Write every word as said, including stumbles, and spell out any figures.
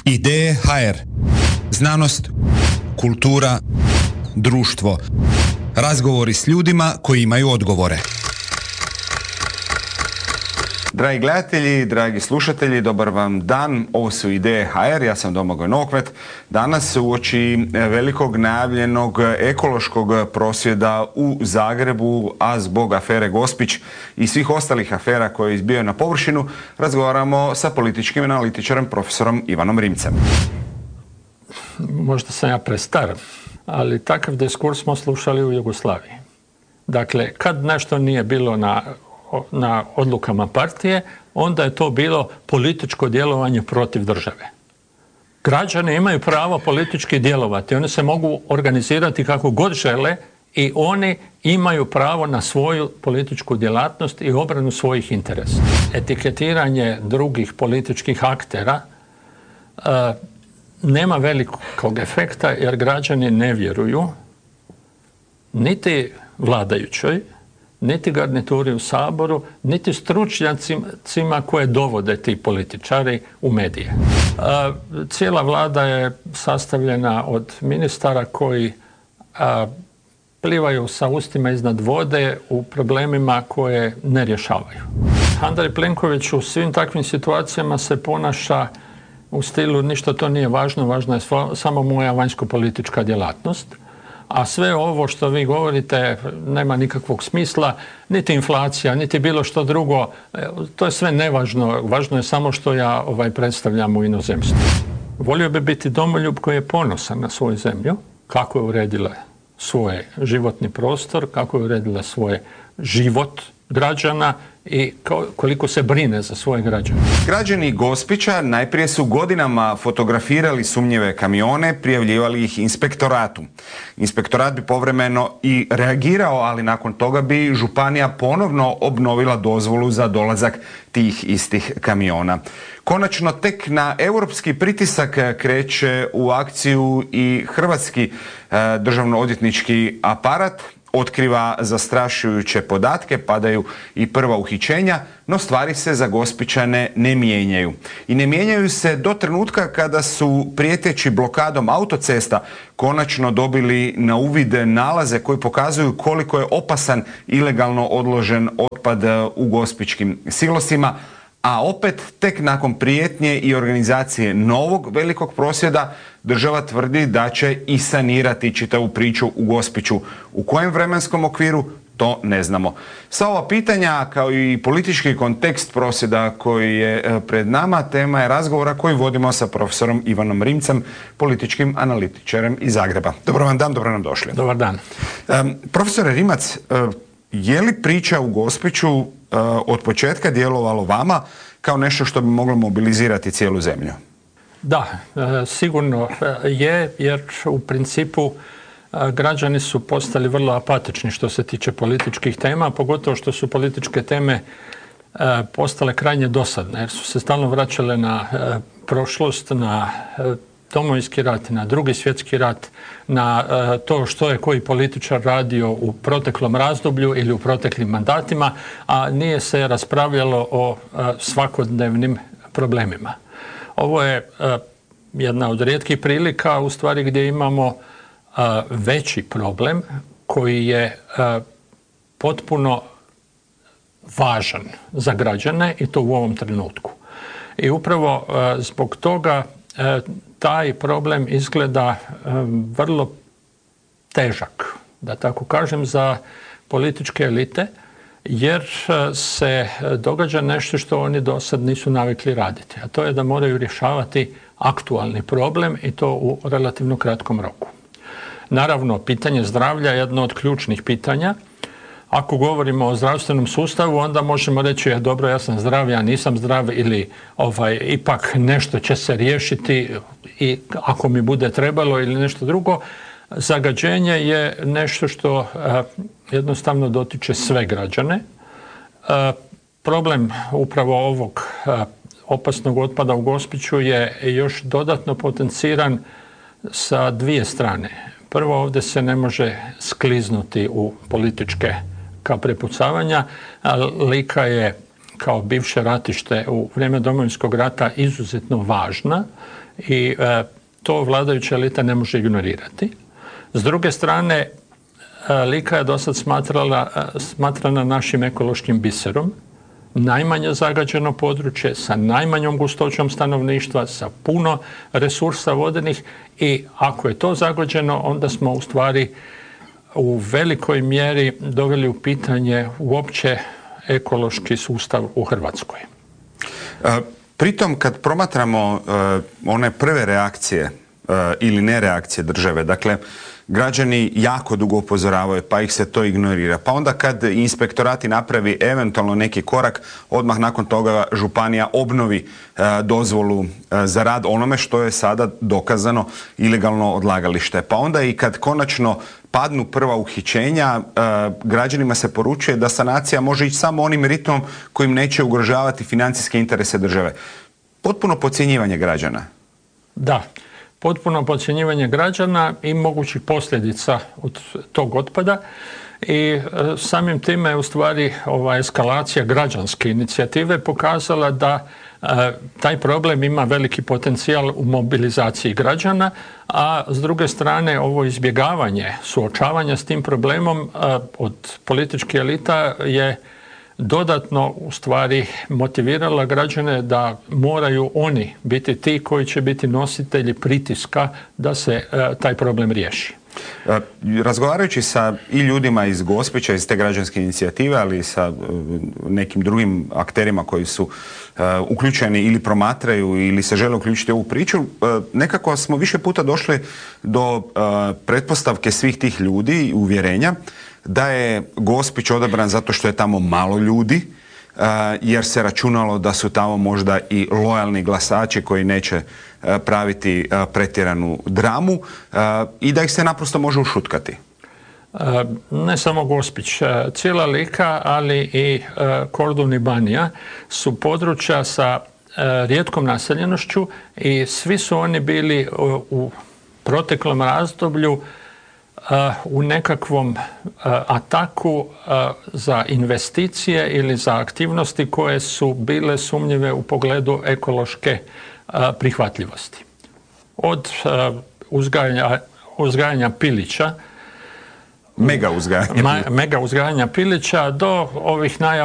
Ideje ha er. Znanost, kultura, društvo. Razgovori s ljudima koji imaju odgovore. Dragi gledatelji, dragi slušatelji, dobar vam dan. Ovo su Ideje ha er, ja sam Domagoj Nokvet. Danas uoči velikog najavljenog ekološkog prosvjeda u Zagrebu, a zbog afere Gospić i svih ostalih afera koje izbijaju na površinu, razgovaramo sa političkim analitičarem profesorom Ivanom Rimcem. Možda sam ja prestar, ali takav diskurs smo slušali u Jugoslaviji. Dakle, kad nešto nije bilo na na odlukama partije, onda je to bilo političko djelovanje protiv države. Građani imaju pravo politički djelovati, oni se mogu organizirati kako god žele i oni imaju pravo na svoju političku djelatnost i obranu svojih interesa. Etiketiranje drugih političkih aktera uh, nema velikog efekta jer građani ne vjeruju niti vladajućoj, niti garnituri u Saboru, niti stručnjacima koje dovode ti političari u medije. A, cijela vlada je sastavljena od ministara koji a, plivaju sa ustima iznad vode u problemima koje ne rješavaju. Andrej Plenković u svim takvim situacijama se ponaša u stilu ništa to nije važno, važna je samo moja vanjsko-politička djelatnost. A sve ovo što vi govorite nema nikakvog smisla, niti inflacija, niti bilo što drugo. To je sve nevažno. Važno je samo što ja ovaj, predstavljam u inozemstvu. Volio bi biti domoljub koji je ponosan na svoju zemlju, kako je uredila svoj životni prostor, kako je uredila svoj život građana i koliko se brine za svoje građane. Građani Gospića najprije su godinama fotografirali sumnjive kamione, prijavljivali ih inspektoratu. Inspektorat bi povremeno i reagirao, ali nakon toga bi županija ponovno obnovila dozvolu za dolazak tih istih kamiona. Konačno, tek na europski pritisak kreće u akciju i hrvatski eh, državno-odvjetnički aparat. Otkriva zastrašujuće podatke, padaju i prva uhićenja, no stvari se za Gospićane ne mijenjaju. I ne mijenjaju se do trenutka kada su prijeteći blokadom autocesta konačno dobili na uvid nalaze koji pokazuju koliko je opasan ilegalno odložen otpad u gospićkim silosima, a opet tek nakon prijetnje i organizacije novog velikog prosvjeda država tvrdi da će i sanirati čitavu priču u Gospiću. U kojem vremenskom okviru, to ne znamo. Sva ova pitanja, kao i politički kontekst prosvjeda koji je pred nama, tema je razgovora koji vodimo sa profesorom Ivanom Rimcem, političkim analitičarem iz Zagreba. Dobro vam dan, dobro nam došli. Dobar dan. Um, profesore Rimac, uh, je li priča u Gospiću uh, od početka djelovalo vama kao nešto što bi moglo mobilizirati cijelu zemlju? Da, sigurno je, jer u principu građani su postali vrlo apatični što se tiče političkih tema, pogotovo što su političke teme postale krajnje dosadne, jer su se stalno vraćale na prošlost, na Domovinski rat, na Drugi svjetski rat, na to što je koji političar radio u proteklom razdoblju ili u proteklim mandatima, a nije se raspravljalo o svakodnevnim problemima. Ovo je uh, jedna od rijetkih prilika u stvari gdje imamo uh, veći problem koji je uh, potpuno važan za građane i to u ovom trenutku. I upravo uh, zbog toga uh, taj problem izgleda uh, vrlo težak, da tako kažem, za političke elite, jer se događa nešto što oni do sad nisu navikli raditi, a to je da moraju rješavati aktualni problem i to u relativno kratkom roku. Naravno, pitanje zdravlja je jedno od ključnih pitanja. Ako govorimo o zdravstvenom sustavu, onda možemo reći, ja, dobro, ja sam zdrav, ja nisam zdrav, ili ovaj, ipak nešto će se riješiti i ako mi bude trebalo ili nešto drugo. Zagađenje je nešto što uh, jednostavno dotiče sve građane. Uh, problem upravo ovog uh, opasnog otpada u Gospiću je još dodatno potenciran sa dvije strane. Prvo, ovdje se ne može skliznuti u političke ka prepucavanja. Lika je kao bivše ratište u vrijeme Domovinskog rata izuzetno važna i e, to vladajuća elita ne može ignorirati. S druge strane, e, Lika je dosad smatrala, e, smatrana našim ekološkim biserom, najmanje zagađeno područje, sa najmanjom gustoćom stanovništva, sa puno resursa vodenih i ako je to zagađeno, onda smo u stvari u velikoj mjeri doveli u pitanje uopće ekološki sustav u Hrvatskoj. E, pritom kad promatramo e, one prve reakcije e, ili nereakcije države, dakle građani jako dugo upozoravaju pa ih se to ignorira. Pa onda kad inspektorati napravi eventualno neki korak, odmah nakon toga županija obnovi e, dozvolu e, za rad onome što je sada dokazano ilegalno odlagalište. Pa onda i kad konačno padnu prva uhićenja, e, građanima se poručuje da sanacija može ići samo onim ritmom kojim neće ugrožavati financijske interese države. Potpuno podcjenjivanje građana. Da. Potpuno podcjenjivanje građana i mogućih posljedica od tog otpada i e, samim time je u stvari ova eskalacija građanske inicijative pokazala da e, taj problem ima veliki potencijal u mobilizaciji građana, a s druge strane ovo izbjegavanje suočavanja s tim problemom e, od političkih elita je dodatno u stvari motivirala građane da moraju oni biti ti koji će biti nositelji pritiska da se e, taj problem riješi. E, razgovarajući sa i ljudima iz Gospića, iz te građanske inicijative, ali i sa e, nekim drugim akterima koji su e, uključeni ili promatraju ili se žele uključiti u ovu priču, e, nekako smo više puta došli do e, pretpostavke svih tih ljudi i uvjerenja da je Gospić odabran zato što je tamo malo ljudi, uh, jer se računalo da su tamo možda i lojalni glasači koji neće uh, praviti uh, pretjeranu dramu uh, i da ih se naprosto može ušutkati. Uh, ne samo Gospić, uh, cijela Lika, ali i uh, Kordun i Banija su područja sa uh, rijetkom naseljenošću i svi su oni bili uh, u proteklom razdoblju u nekakvom ataku za investicije ili za aktivnosti koje su bile sumnjive u pogledu ekološke prihvatljivosti. Od uzgajanja, uzgajanja pilića, mega uzgajanja, mega uzgajanja pilića do ovih najava